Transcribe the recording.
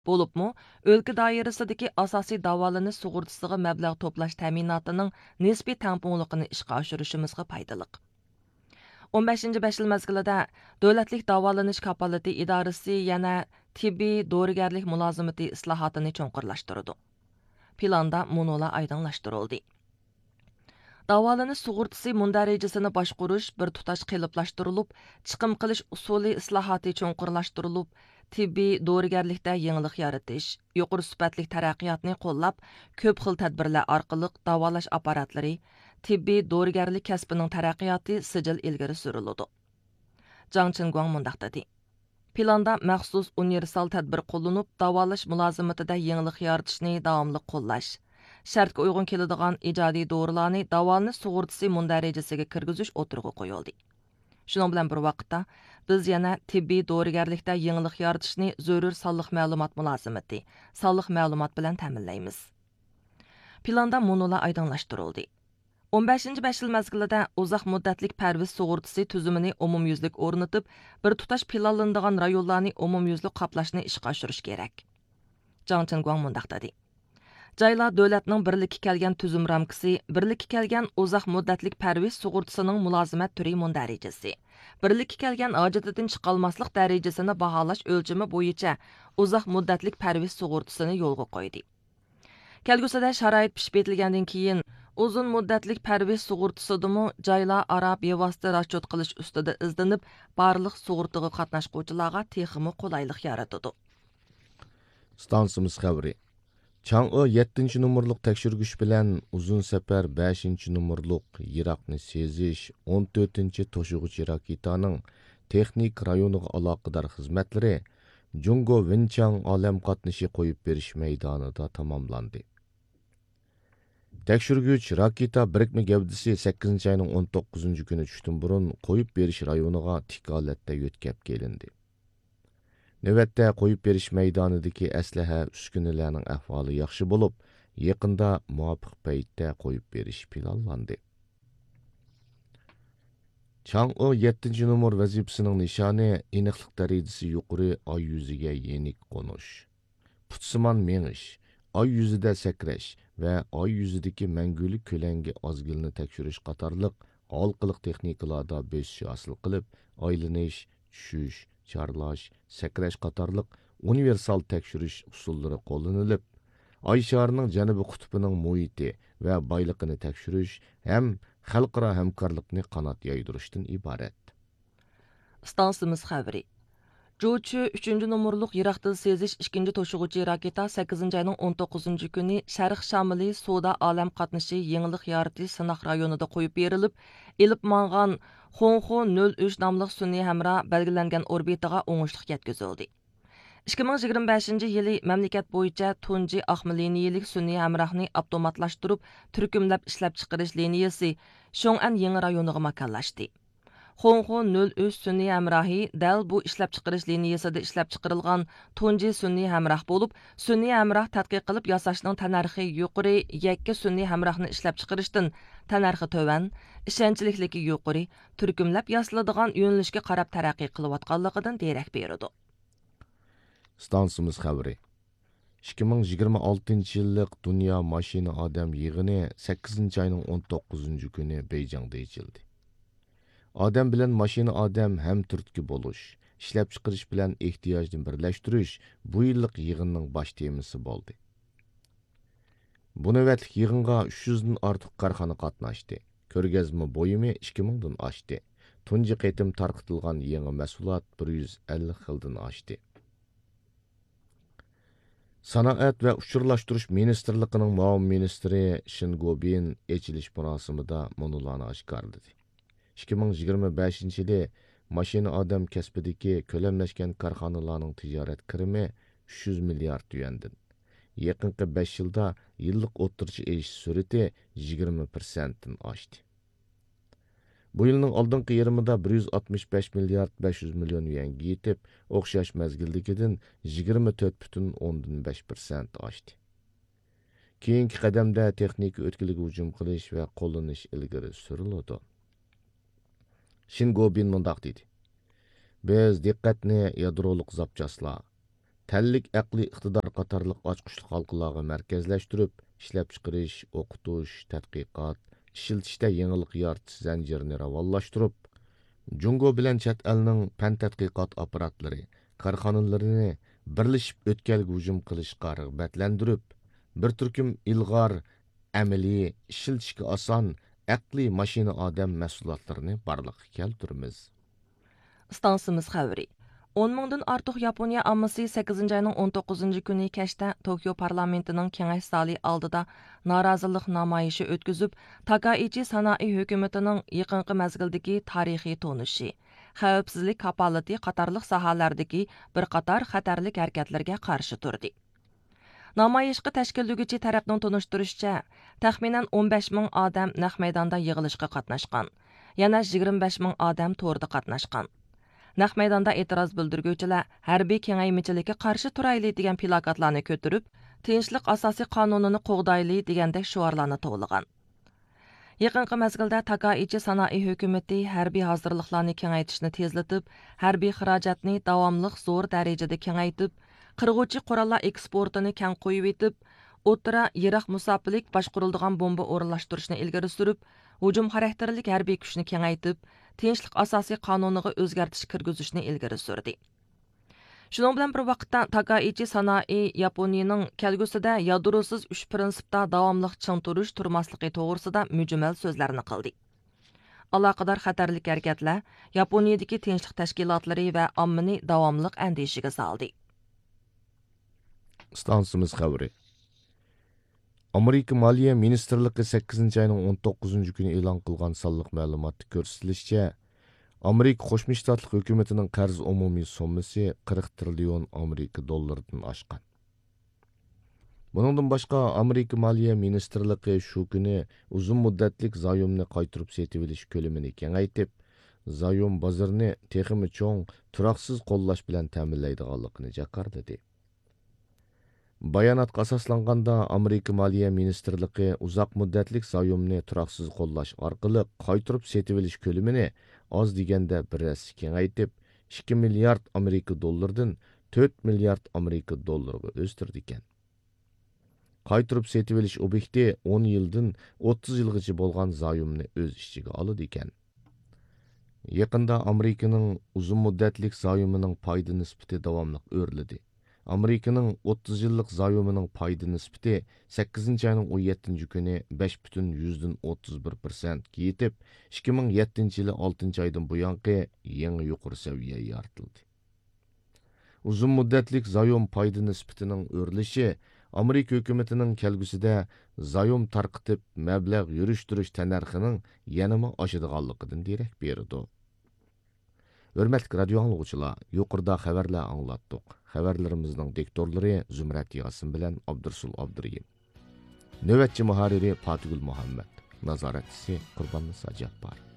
Bo'libmi, o'lka doirasidagi asosiy davolanish sug'urtasiga mablag' to'plash ta'minotining nisbiy tangpungliqini ishga oshirishimizga foydaliq. 15 besh yil mezgilida davlatlik davolanish kapolati idorasi yana tibbiy dorigarlik mulozimati islohotini cho'nqirlashtirdi. Planda munola aydınlaştırıldı. Davolanish sug'urtasi mundarajasini boshqarish bir tutash qiliblashtiriilib, chiqim qilish usuli islohoti cho'nqirlashtirilib, tibbiy dorigarlikda yangilik yaratish, yuqori sifatli taraqqiyotni qo'llab, ko'p xil tadbirlar orqali davolash apparatlari, tibbiy dorigarlik kasbining taraqqiyoti sijil ilgari suriladi. Jang Chinguang mundaq dedi. Planda maxsus universal tadbir qo'llanib, davolash mulozimatida yangilik yaratishni davomli qo'llash, shartga uyg'un keladigan ijodiy dorilarni davolanish sug'urtasi mundarajasiga kirgizish o'tirg'i qo'yildi. Shuning bilan bir vaqtda biz yana tibbiy dorigarlikda yangilik yaratishni zarur sonliq ma'lumot mulozimati, sonliq ma'lumot bilan ta'minlaymiz. Planda munolar aydınlaştırıldı. 15 besh yil mezgilida uzoq muddatlik parviz sug'urtasi tuzumini umumyuzlik o'rnatib, bir tutash planlanadigan rayonlarni umumyuzlik qoplashni ishga oshirish kerak. Jang Chinguang mundaq dedi. Joylar davlatning birlikka kelgan tuzum ramkasi, birlikka kelgan uzoq muddatlik parviz sug'urtasining mulozimat turi mundarajasi, birlikka kelgan hojatidan chiqolmaslik darajasini baholash o'lchami bo'yicha uzoq muddatlik parviz sug'urtasini yo'lga qo'ydi. Kelgusida sharoit pishib etilgandan keyin uzun muddatlik parviz sug'urtasidimi joylar aro bevosita raschot qilish ustida izlanib, barliq sug'urtaga qatnashuvchilarga texmi qulaylik yaratadi. Stansimiz xabari. Chang'o 7 numurluq tekshirgich bilan uzun safar 5 numurluq Iroqni sezish 14 to'shig'uchi raketaning texnik rayoniga aloqador xizmatlari Jungo Winchang olam qatnashi qo'yib berish maydonida tamomlandi. Tekshirgich raketa birikma gavdasi 8 ayning 19 kuni tushdan burun qo'yib berish rayoniga tik holatda yetkazib kelindi. Növətdə qoyub berish maydonidagi aslaha uskunalarning ahvoli yaxshi bo'lib, yaqinda muvofiq paytda qo'yib berish planlandi. Chang'o 7 numur vazifasining nishoni aniqlik darajasi yuqori oy yuziga yenik qo'nish, putsimon mengish, oy yuzida sakrash va oy yuzidagi mangulik ko'langi ozgilni tekshirish qatorliq halqiliq texnikalarda besish hosil qilib, aylanish, tushish, charlash, sakrash qatorliq universal tekshirish usullari qo'llanilib, oy sharining janubiy qutbining muhiti va boyligini tekshirish ham xalqaro hamkorlikni qanot yaydirishdan iborat. Stansimiz xabari. Jochu 3 numurluq Iroqdan sezish 2 to'shig'uchi raketa 8 ayning 19 kuni Sharq Shamili Soda olam qatnashi yangilik yaratish sinoq rayonida qo'yib berilib, ilib mangan Xonxo 03 nomli sun'iy hamra belgilangan orbitaga o'ngishlik yetkazildi. 2025 yili mamlakat bo'yicha tunji aqmi liniyalik sun'iy hamrohni avtomatlashtirib, turkumlab ishlab chiqarish liniyasi Shong'an yangi rayoniga makonlashdi. Xonxo 03 sun'iy hamrohi dal bu ishlab chiqarish liniyasida ishlab chiqarilgan tunji sun'iy hamroh bo'lib, sun'iy hamroh tadqiq qilib yasashning tanarxi yuqori, yakka sun'iy hamrohni ishlab chiqarishdan tanarxi tovan, ishonchlikligi yuqori, turkumlab yasaladigan yo'nalishga qarab taraqqiy qilayotganligidan darak beradi. Stansimiz xabari. 2026 yillik Dunyo mashina odam yig'ini 8 ayning 19 kuni Beyjingda ochildi. Odam bilan mashina odam ham turtki bo'lish, ishlab chiqarish bilan ehtiyojni birlashtirish bu yillik yig'inning bosh temasi bo'ldi. Bu navbatlik yig'inga 300 dan ortiq korxona qatnashdi. Ko'rgazma bo'yimi 2000 dan oshdi. Tunji qaytim tarqitilgan yangi mahsulot 150 xildan oshdi. Sanoat va uchurlashtirish ministrligining muavin ministri Shin Gobin ochilish marosimida munolarni oshkorladi. 2025 yili mashina odam kasbidagi ko'lamlashgan korxonalarning tijorat kirimi 300 milliard yuandan. Yaqinqi 5 yilda yillik o'rtacha o'sish sur'ati 20% dan oshdi. Bu yilning oldingi yarmida 165 milliard 500 million yuanga yetib, o'xshash mazgildagidan 24,5% oshdi. Keyingi qadamda texnika o'tkiliga hujum qilish va qo'llanish ilgari suriladi. Shin Gobin mundaq dedi. Biz diqqatni yadroliq zapchaslar, tənlik əqli iqtidar qatarlıq açqışlıq halqalarga mərkəzləşdirib, işləp çıxırış, oqutuş, tədqiqat, işiltishdə yenilik yaratish zəncirini ravallaşdırıb, Jungo bilan chet elning fan tədqiqat aparatlari, korxonalarını birləşib ötkəlgi hujum qilishqa rəğbətlendirib, bir turkum ilg'or, amaliy, ishiltishga oson, aqliy mashina odam mahsulotlarini barliqqa keltiramiz. Stansimiz xəbəri. 10 mingdan ortiq Yaponiya ammasi 8 ayning 19 kuni kechda Tokio parlamentining kengash zali oldida norozilik namoyishi o'tkazib, Takaichi sanoat hukumatining yaqinqi mazgildagi tarixiy tonishi, xavfsizlik kapolati qatorliq sohalardagi bir qator xatarlik harakatlarga qarshi turdi. Namoyishga tashkillovchi tarafning tunishtirishicha, taxminan 15 ming odam naq maydonda yig'ilishga qatnashgan. Yana 25 ming odam to'rda qatnashgan. Naq maydonda e'tiroz bildirguvchilar harbiy kengaymichilikka qarshi turayli degan plakatlarni ko'tarib, tinchlik asosiy qonunini qo'g'dayli degandek shuarlarni to'g'lagan. Yaqinqi mezgilda Takaichi sanoat hukumati harbiy hozirliklarni kengaytirishni tezlatib, harbiy xarajatni davomli zo'r darajada kengaytib, qirg'uvchi qurollar eksportini keng qo'yib etib, o'tira yiroq musofirlik boshqariladigan bomba o'rinlashtirishni ilgari surib, hujum xarakterlik harbiy kuchni kengaytib, tinchlik asosiy qonuniga o'zgartish kirgizishni ilgari surdi. Shuning bilan bir vaqtda Takaichi sanoat Yaponiyaning kelgusida yadrosiz 3 prinsipda davomli ching turish turmasligi to'g'risida mujmal so'zlarni qildi. Aloqador xatarlik harakatlar Yaponiyadagi tinchlik tashkilotlari va ommani davomli andishiga soldi. Stansimiz xəbəri. Amerika Maliya Ministerligi 8 ayning 19 kuni e'lon qilgan sonliq ma'lumotda ko'rsatilishicha, Amerika Qo'shma Shtatlar hukumatining qarz umumiy summasi 40 trillion Amerika dollaridan oshgan. Buningdan boshqa Amerika Maliya Ministerligi shu kuni uzun muddatlik zoyumni qaytarib setib olish ko'lamini kengaytib, zoyum bozorini texmi cho'ng, turoqsiz qo'llash bilan ta'minlaydiganligini jaqardi. Bayonotga asoslanganda Amerika Maliya Ministerligi uzoq muddatlik zoyumni turoqsiz qo'llash orqali qaytarib setib olish ko'lamini oz deganda bir asli kengaytib, 2 milliard Amerika dollaridan 4 milliard Amerika dollariga o'stirdi ekan. Qaytarib setib olish obyekti 10 yildan 30 yilgacha bo'lgan zoyumni o'z ichiga oladi ekan. Yaqinda Amerikaning uzun muddatlik zoyumining foyda nisbati davomli o'rladi. Amerikaning 30 yillik zoyumining foyda nisbati 8 ayning 17 kuni 5,31% yetib, 2007 yili 6 oydan buyangi yangi yuqori saviyaga yoritildi. Uzun muddatlik zoyum foyda nisbatining o'rlishi Amerika hukumatining kelgusida zoyum tarqitib mablag' yurishtirish tanarxining yanama oshadiganligidan derak berdi. Hörmətli radio anlıqçılar, yuqorida xəbərlər anlatdıq. Xəbərlərimizin diktorları Zümrət Yasin bilan Abdursul Abduriyim. Növbətçi muharriri Fatihul Muhammed, nazaratçisi Qurbanlı Sajjat var.